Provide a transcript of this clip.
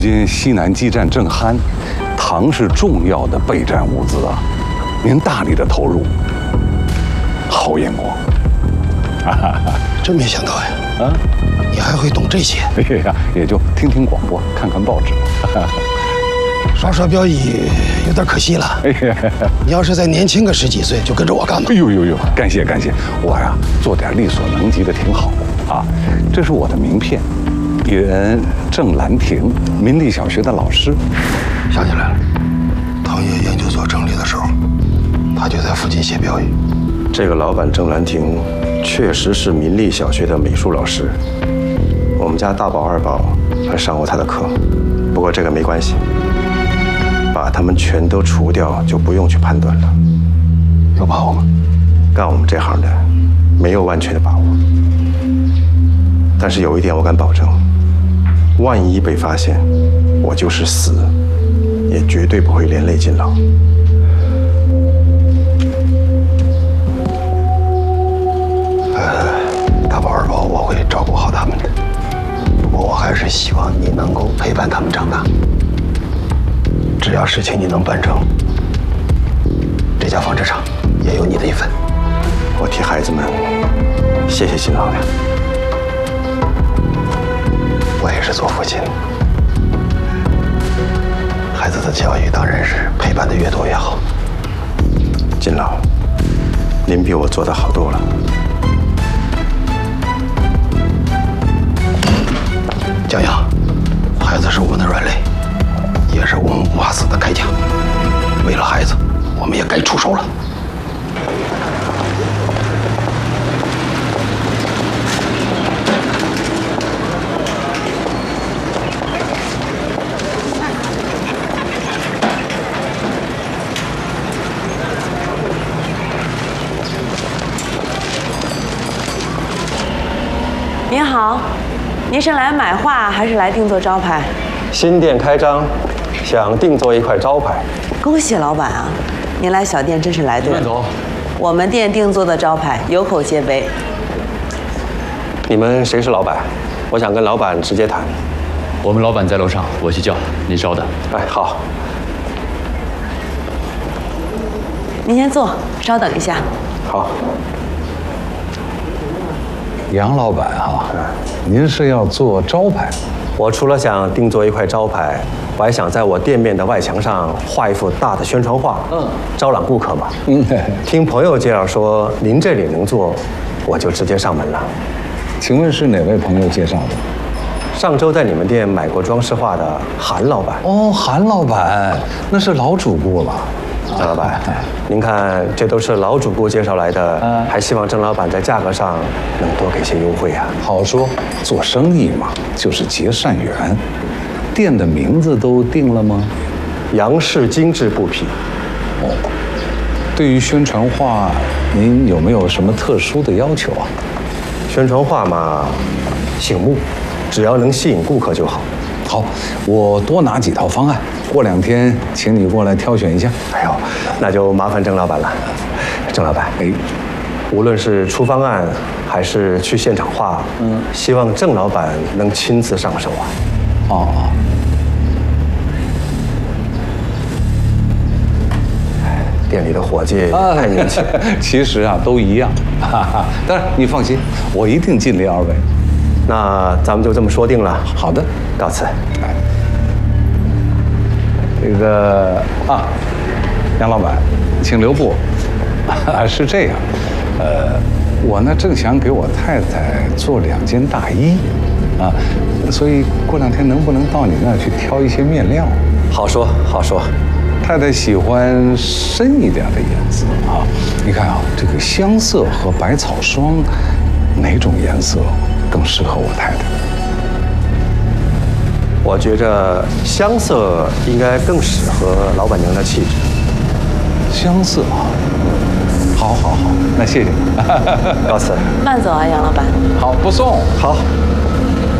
今西南激战正酣，糖是重要的备战物资啊，您大力的投入，好眼光。 真没想到呀！ 啊， 你还会懂这些？ 哎呀，也就听听广播，看看报纸。 稍稍标乙有点可惜了。 哎呀， 你要是再年轻个10几岁，就跟着我干吧。 哎呦呦呦，感谢感谢，我呀做点力所能及的挺好啊。这是我的名片，艺人郑兰亭，民立小学的老师。 想起来了，糖业研究所成立的时候，他就在附近写标语。 这个老板郑兰亭确实是民立小学的美术老师，我们家大宝二宝还上过他的课。不过这个没关系，把他们全都除掉就不用去判断了。 有把握吗？ 干我们这行的没有完全的把握，但是有一点我敢保证，万一被发现，我就是死，也绝对不会连累进牢。 大宝二宝，我会照顾好他们的。不过我还是希望你能够陪伴他们长大。只要事情你能办成，这家纺织厂也有你的一份。 我替孩子们谢谢金老爷。 我也是做父亲，孩子的教育当然是陪伴的越多越好。 金老，您比我做得好多了。 江阳，孩子是我们的软肋，也是我们不怕死的铠甲。为了孩子，我们也该出手了。 您好，您是来买画还是来定做招牌？ 新店开张，想定做一块招牌。 恭喜老板啊！您来小店真是来对了。走，我们店定做的招牌有口皆碑。 你们谁是老板？我想跟老板直接谈。 我们老板在楼上，我去叫，您稍等。 哎，好。 您先坐，稍等一下。 好。 杨老板啊，您是要做招牌？ 我除了想定做一块招牌，我还想在我店面的外墙上画一幅大的宣传画，招揽顾客嘛。听朋友介绍说您这里能做，我就直接上门了。 请问是哪位朋友介绍的？ 上周在你们店买过装饰画的韩老板。 哦，韩老板，那是老主顾了。 郑老板，您看这都是老主顾介绍来的，还希望郑老板在价格上能多给些优惠啊。 好说，做生意嘛，就是结善缘。店的名字都定了吗？ 杨氏精致布匹。 哦，对于宣传画，您有没有什么特殊的要求啊？ 宣传画嘛，醒目，只要能吸引顾客就好。 好，我多拿几套方案，过2天请你过来挑选一下。 哎呦，那就麻烦郑老板了。郑老板，无论是出方案还是去现场画，希望郑老板能亲自上手啊。 哦。 店里的伙计太年轻， 其实啊都一样。当然你放心，我一定尽力而为。 那咱们就这么说定了。 好的， 告辞。 这个杨老板，请留步。是这样，我呢正想给我太太做2件大衣，所以过2天能不能到你那儿去挑一些面料？ 好说好说。 太太喜欢深一点的颜色啊，你看啊，这个香色和百草霜，哪种颜色更适合我太太？ 我觉着香色应该更适合老板娘的气质。 香色啊，好，那谢谢你。 告辞。 慢走啊，杨老板。 好，不送。 好。